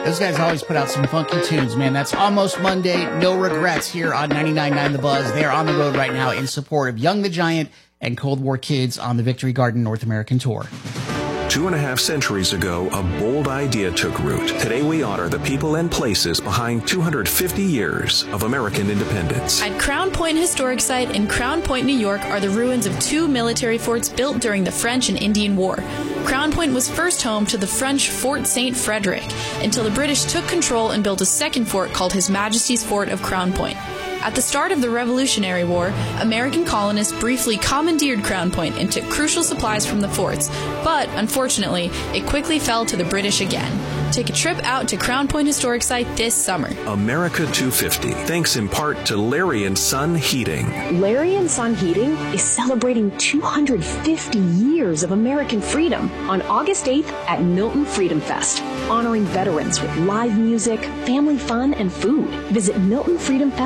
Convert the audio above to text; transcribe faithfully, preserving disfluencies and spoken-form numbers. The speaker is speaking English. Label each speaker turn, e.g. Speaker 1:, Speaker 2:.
Speaker 1: Those guys always put out some funky tunes, man. That's Almost Monday. No regrets here on ninety-nine point nine The Buzz. They are on the road right now in support of Young the Giant and Cold War Kids on the Victory Garden North American Tour.
Speaker 2: Two and a half centuries ago, a bold idea took root. Today we honor the people and places behind two hundred fifty years of American independence.
Speaker 3: At Crown Point Historic Site in Crown Point, New York, are the ruins of two military forts built during the French and Indian War. Crown Point was first home to the French Fort Saint Frederick, until the British took control and built a second fort called His Majesty's Fort of Crown Point. At the start of the Revolutionary War, American colonists briefly commandeered Crown Point and took crucial supplies from the forts, but unfortunately, it quickly fell to the British again. Take a trip out to Crown Point Historic Site this summer.
Speaker 2: America two fifty, thanks in part to Larry and Son Heating.
Speaker 4: Larry and Son Heating is celebrating two hundred fifty years of American freedom on August eighth at Milton Freedom Fest, honoring veterans with live music, family fun, and food. Visit Milton Freedom Fest.